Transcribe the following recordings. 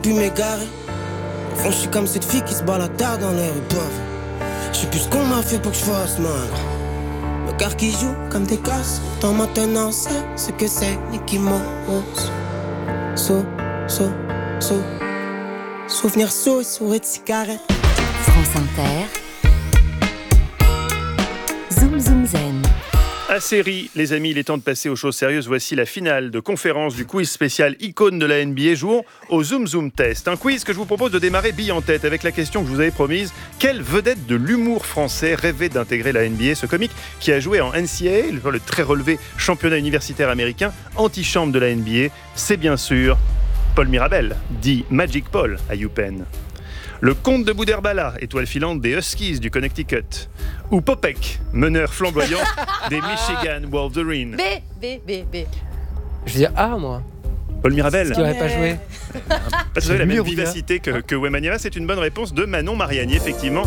pu m'égarer. Au fond, je suis comme cette fille qui se balade tard dans les rues pauvres. Je sais plus ce qu'on m'a fait pour que je fasse mal. Le cœur qui joue comme des casses. Tant maintenant, c'est ce que c'est, Nicky Mouse. Souvenir sous et souris de cigarette. France Inter. Zoom Zoom Zen. À série, les amis, il est temps de passer aux choses sérieuses. Voici la finale de conférence du quiz spécial icône de la NBA. Jouons au Zoom Zoom Test. Un quiz que je vous propose de démarrer bille en tête avec la question que je vous avais promise. Quelle vedette de l'humour français rêvait d'intégrer la NBA? Ce comique qui a joué en NCAA, le très relevé championnat universitaire américain, antichambre de la NBA, c'est bien sûr Paul Mirabel, dit Magic Paul à UPenn. Le comte de Boudherbala, étoile filante des Huskies du Connecticut. Ou Popek, meneur flamboyant des Michigan Wolverines. B. Je veux dire A, moi. Paul Mirabel. Qui n'aurait pas joué. Pas tout à fait la même vivacité que Wemaniera. C'est une bonne réponse de Manon Mariani, effectivement.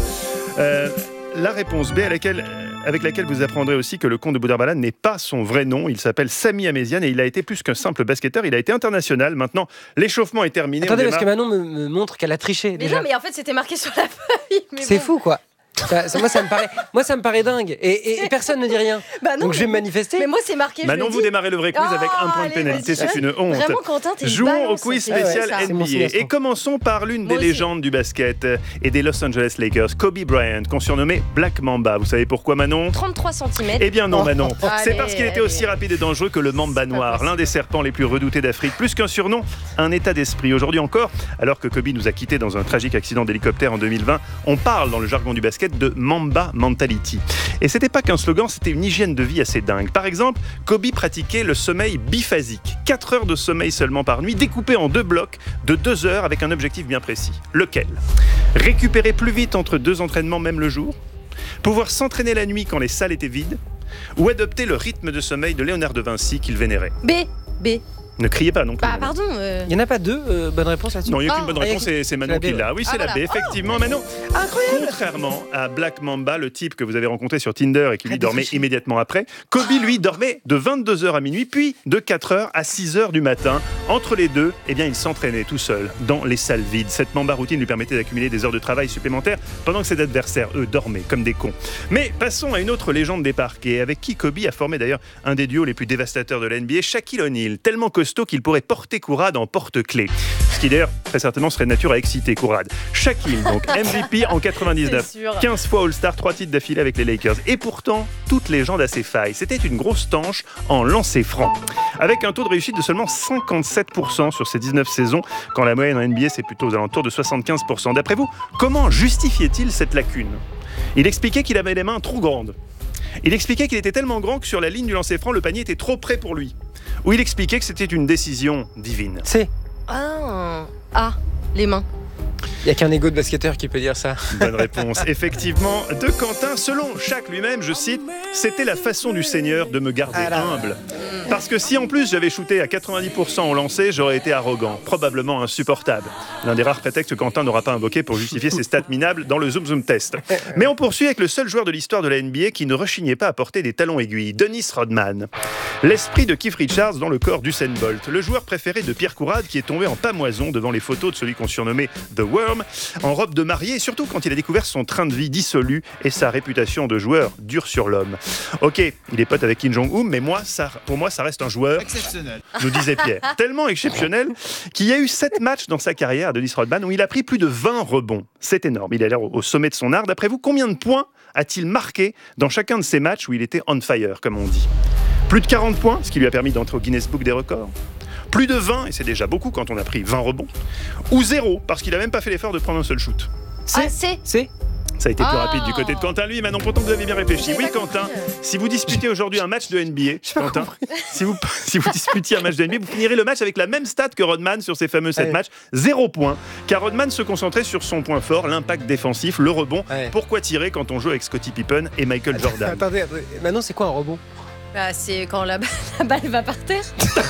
La réponse B avec laquelle vous apprendrez aussi que le comte de Boudherbala n'est pas son vrai nom. Il s'appelle Sami Améziane et il a été plus qu'un simple basketteur. Il a été international. Maintenant, l'échauffement est terminé. Attendez, parce que Manon me montre qu'elle a triché. Mais déjà. non, mais en fait, c'était marqué sur la feuille. C'est fou, quoi. Moi, ça me paraît dingue. Et personne ne dit rien. Bah non, donc je vais me manifester. Mais moi, c'est marqué. Manon, vous démarrez le vrai quiz avec un point de pénalité. C'est une honte. Vraiment, Quentin, t'es Jouons au quiz spécial NBA. Et commençons par l'une des légendes du basket et des Los Angeles Lakers, Kobe Bryant, qu'on surnommait Black Mamba. Vous savez pourquoi, Manon? 33 cm. Eh bien non, Manon. C'est Allez, parce qu'il était aussi rapide et dangereux que le Mamba noir, l'un des serpents les plus redoutés d'Afrique. Plus qu'un surnom, un état d'esprit. Aujourd'hui encore, alors que Kobe nous a quittés dans un tragique accident d'hélicoptère en 2020, on parle dans le jargon du basket de Mamba Mentality. Et c'était pas qu'un slogan, c'était une hygiène de vie assez dingue. Par exemple, Kobe pratiquait le sommeil biphasique. 4 heures de sommeil seulement par nuit, découpé en 2 blocs de 2 heures avec un objectif bien précis. Lequel? Récupérer plus vite entre 2 entraînements même le jour? Pouvoir s'entraîner la nuit quand les salles étaient vides? Ou adopter le rythme de sommeil de Léonard de Vinci qu'il vénérait? B. Ne criez pas non plus. Bah, pardon. Il n'y en a pas 2 bonnes réponses là-dessus? Non, il n'y a qu'une bonne réponse, c'est Manon qui l'a. Oui, c'est la B, effectivement. Manon, incroyable. Contrairement à Black Mamba, le type que vous avez rencontré sur Tinder et qui lui dormait immédiatement après, Kobe, lui, dormait de 22h à minuit, puis de 4h à 6h du matin. Entre les deux, eh bien, il s'entraînait tout seul dans les salles vides. Cette Mamba routine lui permettait d'accumuler des heures de travail supplémentaires pendant que ses adversaires, eux, dormaient comme des cons. Mais passons à une autre légende des parquets, avec qui Kobe a formé d'ailleurs un des duos les plus dévastateurs de la NBA, Shaquille O'Neal, tellement costaud qu'il pourrait porter Conrad en porte-clés. Ce qui d'ailleurs, très certainement, serait de nature à exciter Conrad. Shaquille, donc MVP en 99. 15 fois All-Star, 3 titres d'affilée avec les Lakers. Et pourtant, toute légende a ses failles. C'était une grosse tanche en lancer franc. Avec un taux de réussite de seulement 57% sur ses 19 saisons, quand la moyenne en NBA, c'est plutôt aux alentours de 75%. D'après vous, comment justifiait-il cette lacune? Il expliquait qu'il avait les mains trop grandes. Il expliquait qu'il était tellement grand que sur la ligne du lancer franc, le panier était trop près pour lui. Ou il expliquait que c'était une décision divine. C. Les mains. Il n'y a qu'un égo de basketteur qui peut dire ça. Bonne réponse, effectivement, de Quentin. Selon Shaq lui-même, je cite, « C'était la façon du Seigneur de me garder humble. Parce que si en plus j'avais shooté à 90% au lancer, j'aurais été arrogant, probablement insupportable. » L'un des rares prétextes que Quentin n'aura pas invoqué pour justifier ses stats minables dans le Zoom Zoom Test. Mais on poursuit avec le seul joueur de l'histoire de la NBA qui ne rechignait pas à porter des talons aiguilles, Dennis Rodman. L'esprit de Keith Richards dans le corps d'Usain Bolt, le joueur préféré de Pierre Conrad qui est tombé en pamoison devant les photos de celui qu'on surnommait The Worm, en robe de mariée, et surtout quand il a découvert son train de vie dissolu et sa réputation de joueur dur sur l'homme. Ok, il est pote avec Kim Jong-un, mais pour moi, ça reste un joueur exceptionnel, nous disait Pierre. Tellement exceptionnel qu'il y a eu 7 matchs dans sa carrière, Dennis Rodman, où il a pris plus de 20 rebonds. C'est énorme, il a l'air au sommet de son art. D'après vous, combien de points a-t-il marqué dans chacun de ces matchs où il était on fire, comme on dit? Plus de 40 points, ce qui lui a permis d'entrer au Guinness Book des records. Plus de 20, et c'est déjà beaucoup quand on a pris 20 rebonds. Ou 0, parce qu'il n'a même pas fait l'effort de prendre un seul shoot. C. Ça a été plus rapide du côté de Quentin. Lui, Manon, pourtant vous avez bien réfléchi. Oui, Quentin, si vous disputez aujourd'hui un match de NBA, Quentin, si vous disputiez un match de NBA, vous finirez le match avec la même stat que Rodman sur ses fameux 7 matchs, 0 points. Car Rodman se concentrait sur son point fort, l'impact défensif, le rebond. Pourquoi tirer quand on joue avec Scottie Pippen et Michael Jordan? Attendez, Manon, c'est quoi un rebond? C'est quand la balle va par terre.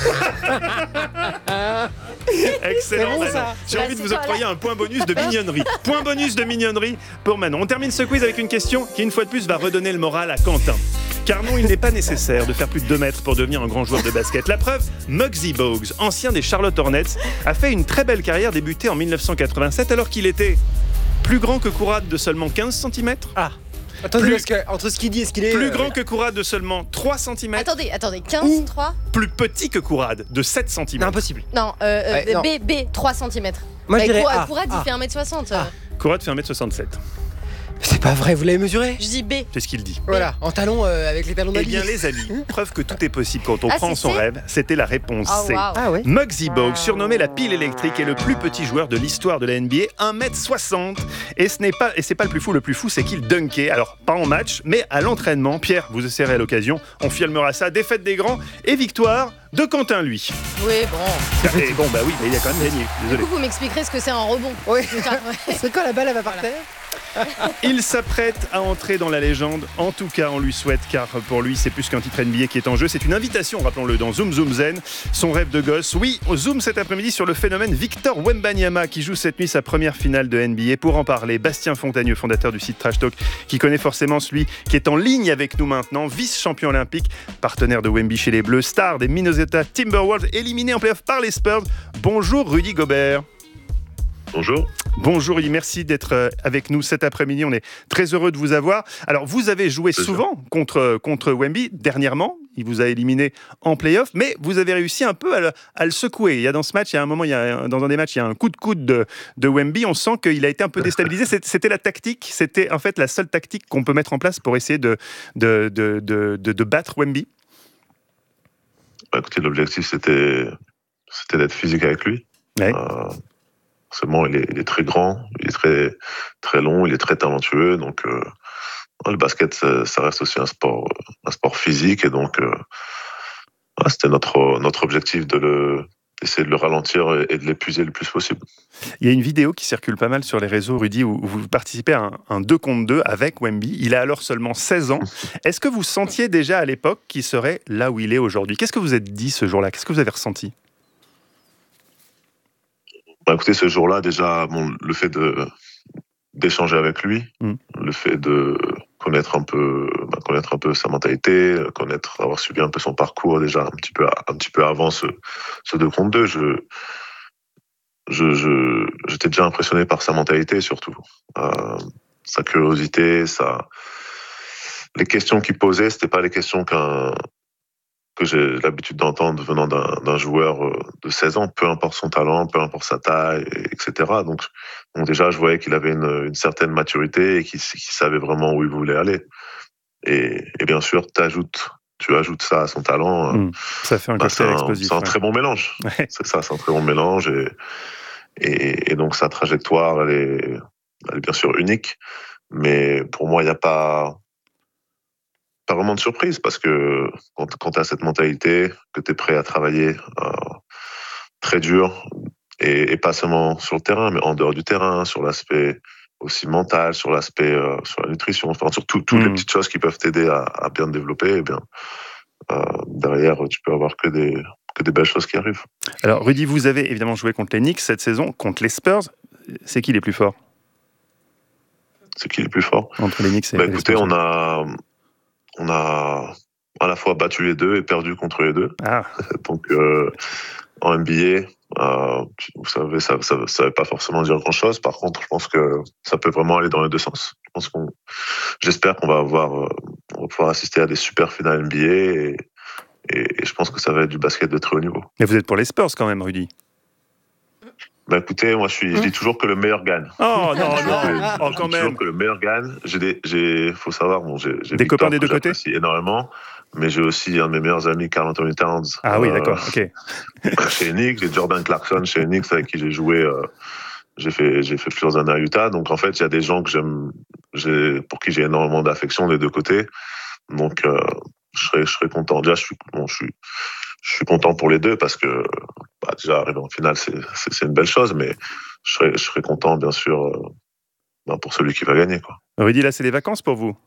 Excellent, bon, Manon. J'ai envie de vous octroyer un point bonus de mignonnerie. Point bonus de mignonnerie pour Manon. On termine ce quiz avec une question qui, une fois de plus, va redonner le moral à Quentin. Car non, il n'est pas nécessaire de faire plus de 2 mètres pour devenir un grand joueur de basket. La preuve, Muggsy Bogues, ancien des Charlotte Hornets, a fait une très belle carrière débutée en 1987 alors qu'il était plus grand que Kourad de seulement 15 cm. Ah. Attendez, parce que entre ce qu'il dit et ce qu'il est... Plus grand que Kourad de seulement 3 cm. Attendez, 15, 3 Plus petit que Kourad de 7 cm. Non, impossible. Non, non. B, 3 cm. Moi, je dirais A. Kourad, il fait 1m60. Kourad fait 1m67. C'est pas vrai, vous l'avez mesuré? Je dis B. C'est ce qu'il dit. Voilà, en talons avec les talons Eh d'Ali. bien, les amis, preuve que tout est possible quand on Ah, prend c'est son C rêve, c'était la réponse Oh, C. wow. Ah ouais. Muggsy Bogues, surnommé la pile électrique, est le plus petit joueur de l'histoire de la NBA, 1m60. Et c'est pas le plus fou, c'est qu'il dunkait. Alors, pas en match, mais à l'entraînement. Pierre, vous essayerez à l'occasion. On filmera ça. Défaite des grands et victoire de Quentin, lui. Oui, bon. Et bon, bah oui, mais il a quand même gagné. Du Désolé. coup, vous m'expliquerez ce que c'est un rebond. Oui. Ouais. C'est quand la balle elle va par terre? Il s'apprête à entrer dans la légende. En tout cas, on lui souhaite, car pour lui, c'est plus qu'un titre NBA qui est en jeu. C'est une invitation, rappelons-le, dans Zoom Zoom Zen. Son rêve de gosse. Oui, au Zoom cet après-midi sur le phénomène Victor Wembanyama, qui joue cette nuit sa première finale de NBA. Pour en parler, Bastien Fontagneux, fondateur du site Trash Talk, qui connaît forcément celui qui est en ligne avec nous maintenant, vice-champion olympique, partenaire de Wemby chez les Bleus, star des Minnesota Timberwolves, éliminé en play-off par les Spurs. Bonjour Rudy Gobert. Bonjour. Bonjour Rudy, merci d'être avec nous cet après-midi. On est très heureux de vous avoir. Alors, vous avez joué souvent contre Wemby dernièrement. Il vous a éliminé en play-off, mais vous avez réussi un peu à le secouer. Il y a dans ce match, il y a un moment, dans un des matchs, il y a un coup de coude de Wemby. On sent qu'il a été un peu déstabilisé. C'était la tactique. C'était en fait la seule tactique qu'on peut mettre en place pour essayer de battre Wemby. Écoutez, l'objectif, c'était d'être physique avec lui. Ouais. Seulement, il est très grand, il est très, très long, il est très talentueux. Donc, le basket, ça reste aussi un sport physique. Et donc, c'était notre objectif d'essayer de le ralentir et de l'épuiser le plus possible. Il y a une vidéo qui circule pas mal sur les réseaux, Rudy, où vous participez à un 2 contre 2 avec Wemby. Il a alors seulement 16 ans. Est-ce que vous sentiez déjà à l'époque qu'il serait là où il est aujourd'hui? Qu'est-ce que vous êtes dit ce jour-là? Qu'est-ce que vous avez ressenti? Écoutez, ce jour-là, déjà, le fait d'échanger avec lui, le fait de connaître un peu sa mentalité, avoir suivi un peu son parcours déjà un petit peu avant ce 2 contre 2, j'étais déjà impressionné par sa mentalité surtout, sa curiosité, les questions qu'il posait, c'était pas les questions que j'ai l'habitude d'entendre venant d'un joueur de 16 ans, peu importe son talent, peu importe sa taille, etc. Donc déjà, je voyais qu'il avait une certaine maturité et qu'il savait vraiment où il voulait aller. Et bien sûr, tu ajoutes ça à son talent. Ça fait un cocktail explosif. C'est un très bon mélange. Ouais. C'est ça, c'est un très bon mélange. Et donc, sa trajectoire, elle est bien sûr unique. Mais pour moi, il n'y a pas vraiment de surprise, parce que quand tu as cette mentalité, que tu es prêt à travailler très dur, et pas seulement sur le terrain, mais en dehors du terrain, sur l'aspect aussi mental, sur l'aspect sur la nutrition, enfin, sur toutes les petites choses qui peuvent t'aider à bien te développer, eh bien, derrière, tu peux avoir que des belles choses qui arrivent. Alors, Rudy, vous avez évidemment joué contre les Knicks cette saison, contre les Spurs. C'est qui les plus forts? C'est qui les plus forts? Entre les Knicks et les Spurs. Écoutez, on a à la fois battu les deux et perdu contre les deux. Ah. Donc, en NBA, vous savez, ça ne veut pas forcément dire grand-chose. Par contre, je pense que ça peut vraiment aller dans les deux sens. J'espère qu'on va pouvoir assister à des super finales NBA et je pense que ça va être du basket de très haut niveau. Mais vous êtes pour les Spurs quand même, Rudy? Écoutez, moi je dis toujours que le meilleur gagne. Oh non, quand même. Toujours que le meilleur gagne. Faut savoir, j'ai des copains des deux côtés. J'apprécie énormément, mais j'ai aussi un de mes meilleurs amis, Karl Anthony Towns. Ah oui, d'accord, ok. Chez Knicks, j'ai Jordan Clarkson chez Knicks avec qui j'ai joué. J'ai fait plusieurs années à Utah. Donc en fait, il y a des gens que j'aime, pour qui j'ai énormément d'affection des deux côtés. Donc je serais content. Déjà, je suis content pour les deux parce que déjà arriver en finale, c'est une belle chose, mais je serais content, bien sûr, pour celui qui va gagner, quoi. Rudy, là, c'est les vacances pour vous?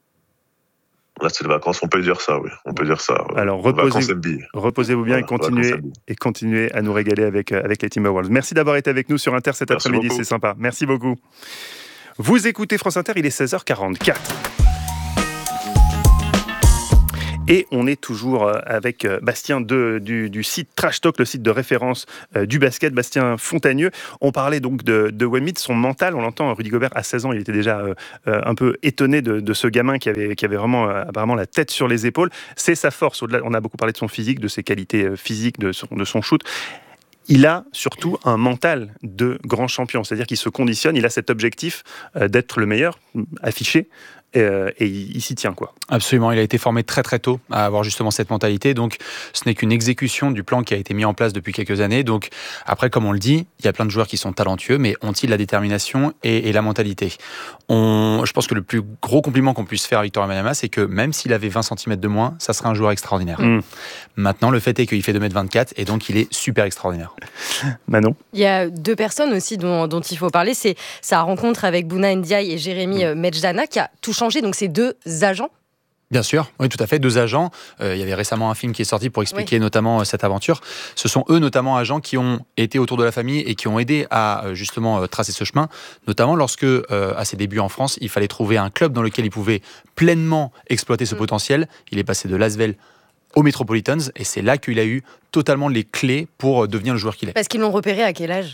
Là, c'est les vacances, on peut dire ça, oui. On peut dire ça. Alors, reposez-vous bien et continuez à nous régaler avec les Timberwolves. Merci d'avoir été avec nous sur Inter cet après-midi, c'est sympa. Merci beaucoup. Vous écoutez France Inter, il est 16h44. Et on est toujours avec Bastien du site Trash Talk, le site de référence du basket, Bastien Fontagneux. On parlait donc de Wemby, de son mental. On l'entend, Rudy Gobert, à 16 ans, il était déjà un peu étonné de ce gamin qui avait vraiment apparemment la tête sur les épaules. C'est sa force. Au-delà, on a beaucoup parlé de son physique, de ses qualités physiques, de son shoot. Il a surtout un mental de grand champion, c'est-à-dire qu'il se conditionne, il a cet objectif d'être le meilleur affiché. Et il s'y tient, quoi. Absolument, il a été formé très très tôt à avoir justement cette mentalité, donc ce n'est qu'une exécution du plan qui a été mis en place depuis quelques années. Donc après, comme on le dit, il y a plein de joueurs qui sont talentueux, mais ont-ils la détermination et la mentalité ? Je pense que le plus gros compliment qu'on puisse faire à Victor Wembanyama, c'est que même s'il avait 20 cm de moins, ça serait un joueur extraordinaire. Maintenant, le fait est qu'il fait 2m24 et donc il est super extraordinaire. Manon ? Il y a deux personnes aussi dont il faut parler, c'est sa rencontre avec Bouna Ndiaye et Jérémy Medjana qui a tout changé, donc c'est deux agents. Bien sûr, oui, tout à fait, deux agents. Il y avait récemment un film qui est sorti pour expliquer notamment cette aventure. Ce sont eux notamment agents qui ont été autour de la famille et qui ont aidé à justement tracer ce chemin, notamment lorsque, à ses débuts en France, il fallait trouver un club dans lequel il pouvait pleinement exploiter ce potentiel. Il est passé de l'Asvel aux Metropolitans et c'est là qu'il a eu totalement les clés pour devenir le joueur qu'il est. Parce qu'ils l'ont repéré à quel âge ?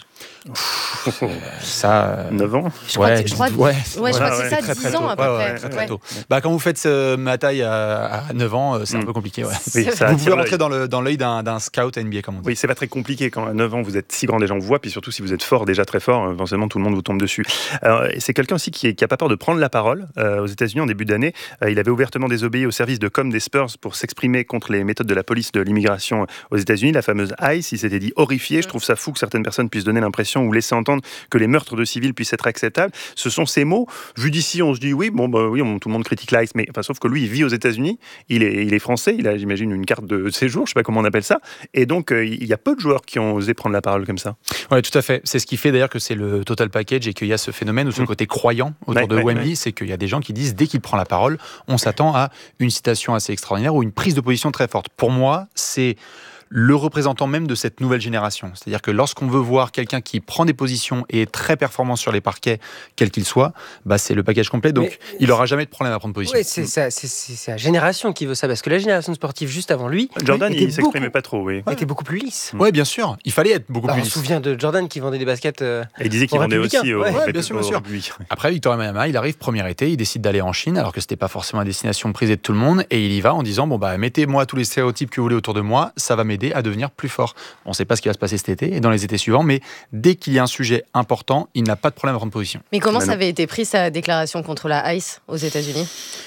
Ça, 9 ans. Je crois que c'est ça, très, 10 très ans tôt. à peu près. Très tôt. Quand vous faites ma taille à 9 ans, c'est un peu compliqué. Ouais. Oui, ça vous pouvez attire rentrer dans l'œil d'un scout NBA, comme on dit. Oui, c'est pas très compliqué quand à 9 ans vous êtes si grand, les gens vous voient, puis surtout si vous êtes fort, déjà très fort, forcément tout le monde vous tombe dessus. C'est quelqu'un aussi qui a pas peur de prendre la parole. Aux États-Unis en début d'année, il avait ouvertement désobéi au service de com des Spurs pour s'exprimer contre les méthodes de la police de l'immigration aux États-Unis, la fameuse ICE. Il s'était dit horrifié. Je trouve ça fou que certaines personnes puissent donner l'impression ou laisser entendre que les meurtres de civils puissent être acceptables. Ce sont ces mots. Vu d'ici, on se dit oui, tout le monde critique l'ICE, mais sauf que lui, il vit aux États-Unis. Il est français. Il a, j'imagine, une carte de séjour. Je sais pas comment on appelle ça. Et donc, il y a peu de joueurs qui ont osé prendre la parole comme ça. Oui, tout à fait. C'est ce qui fait d'ailleurs que c'est le total package et qu'il y a ce phénomène ou ce côté croyant autour de Wemby, c'est qu'il y a des gens qui disent dès qu'il prend la parole, on s'attend à une citation assez extraordinaire ou une prise de position très forte. Pour moi, c'est le représentant même de cette nouvelle génération. C'est-à-dire que lorsqu'on veut voir quelqu'un qui prend des positions et est très performant sur les parquets, quel qu'il soit, c'est le package complet. Donc, il n'aura jamais de problème à prendre position. Oui, c'est sa génération qui veut ça. Parce que la génération sportive juste avant lui, Jordan, il ne s'exprimait pas trop. Était beaucoup plus lisse. Oui, bien sûr. Il fallait être beaucoup plus lisse. On se souvient de Jordan qui vendait des baskets. Et il disait qu'il vendait aussi au bien sûr. Après, Victor Wembanyama, il arrive premier été, il décide d'aller en Chine, alors que c'était pas forcément une destination prisée de tout le monde, et il y va en disant mettez-moi tous les stéréotypes que vous voulez autour de moi, ça va m'aider à devenir plus fort. On ne sait pas ce qui va se passer cet été et dans les étés suivants, mais dès qu'il y a un sujet important, il n'a pas de problème à prendre position. Mais comment ça avait été pris, sa déclaration contre la ICE aux États-Unis ?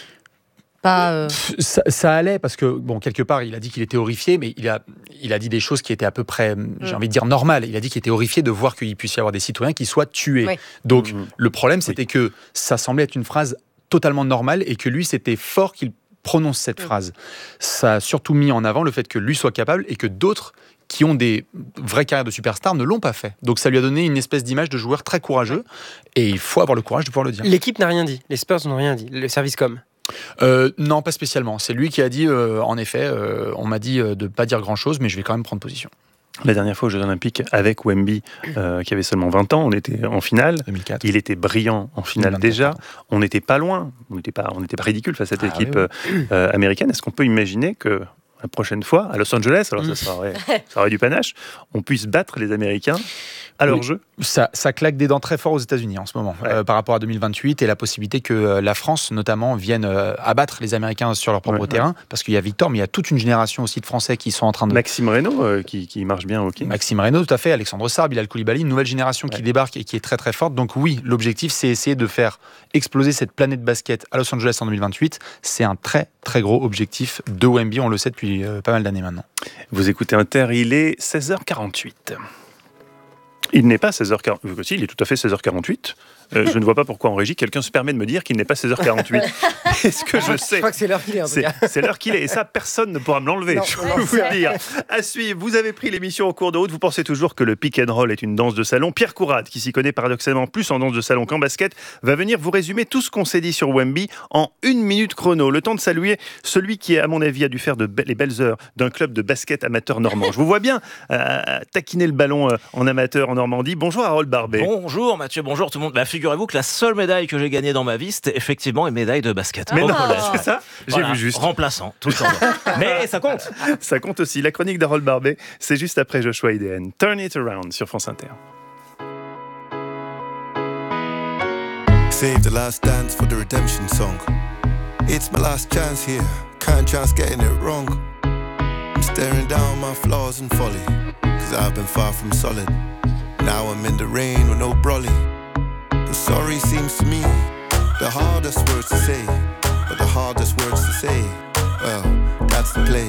Ça allait parce que, quelque part, il a dit qu'il était horrifié, mais il a dit des choses qui étaient à peu près, j'ai envie de dire, normales. Il a dit qu'il était horrifié de voir qu'il puisse y avoir des citoyens qui soient tués. Oui. Donc, le problème, c'était que ça semblait être une phrase totalement normale et que lui, c'était fort qu'il prononce cette phrase. Ça a surtout mis en avant le fait que lui soit capable et que d'autres qui ont des vraies carrières de superstars ne l'ont pas fait. Donc ça lui a donné une espèce d'image de joueur très courageux et il faut avoir le courage de pouvoir le dire. L'équipe n'a rien dit, les Spurs n'ont rien dit, le service com. Non, pas spécialement. C'est lui qui a dit, en effet, on m'a dit de ne pas dire grand-chose, mais je vais quand même prendre position. La dernière fois aux Jeux Olympiques avec Wemby, qui avait seulement 20 ans, on était en finale. 2004. Il était brillant en finale déjà. On n'était pas loin. On n'était pas ridicule face à cette équipe américaine. Est-ce qu'on peut imaginer que la prochaine fois, à Los Angeles, alors ça aurait du panache, on puisse battre les Américains à leur jeu? Ça claque des dents très fort aux États-Unis en ce moment, par rapport à 2028 et la possibilité que la France, notamment, vienne abattre les Américains sur leur propre terrain, parce qu'il y a Victor, mais il y a toute une génération aussi de Français qui sont en train de... Maxime Reynaud, qui marche bien au hockey. Maxime Reynaud, tout à fait, Alexandre Sarr, Bilal Koulibaly, une nouvelle génération qui débarque et qui est très très forte. Donc oui, l'objectif, c'est essayer de faire exploser cette planète basket à Los Angeles en 2028. C'est un très très gros objectif de Wemby, on le sait depuis pas mal d'années maintenant. Vous écoutez Inter, il est 16h48. Il n'est pas 16h48. Si, il est tout à fait 16h48. Je ne vois pas pourquoi en régie, quelqu'un se permet de me dire qu'il n'est pas 16h48. Est-ce que je sais ? Je crois que c'est l'heure qu'il est, en tout cas. C'est l'heure qu'il est. Et ça, personne ne pourra me l'enlever. Je peux vous le dire. À suivre, vous avez pris l'émission en cours de route. Vous pensez toujours que le pick and roll est une danse de salon. Pierre Courade, qui s'y connaît paradoxalement plus en danse de salon qu'en basket, va venir vous résumer tout ce qu'on s'est dit sur Wemby en 1 minute chrono. Le temps de saluer celui qui, à mon avis, a dû faire les belles heures d'un club de basket amateur normand. Je vous vois bien taquiner le ballon en amateur en Normandie. Bonjour Harold Barbet. Bonjour Mathieu, bonjour tout le monde. Bah, figurez-vous que la seule médaille que j'ai gagnée dans ma vie, c'était effectivement une médaille de basket. Mais au non, collège. c'est ça. J'ai vu juste. Remplaçant, tout le temps. Mais ça compte. Ça compte aussi. La chronique d'Harold Barbet, c'est juste après Joshua IDN. Turn It Around sur France Inter. Save the last dance for the redemption song. It's my last chance here, can't chance getting it wrong. I'm staring down my flaws and folly, cause I've been far from solid. Now I'm in the rain with no brolly. The sorry seems to me the hardest words to say, but the hardest words to say, well, that's the play.